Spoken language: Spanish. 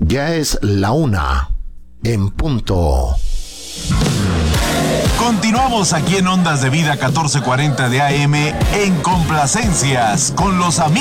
Ya es la 1:00 en punto. Continuamos aquí en Ondas de Vida 1440 de AM en Complacencias con los amigos